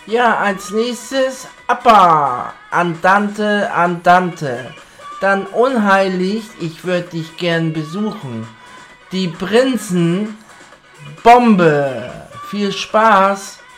Ja, als nächstes Appa, Andante, Andante. Dann unheilig, ich würde dich gern besuchen. Die Prinzen, Bombe. Viel Spaß.